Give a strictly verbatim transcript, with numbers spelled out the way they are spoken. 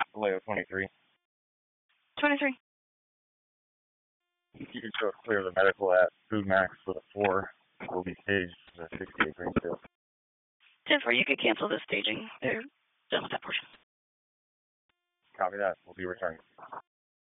Vallejo twenty-three. twenty-three. You can show clear the medical at Food Max with a four. Will be staged at sixty-eight Greenfield. ten four, you could cancel the staging. They're done with that portion. Copy that. We'll be returning.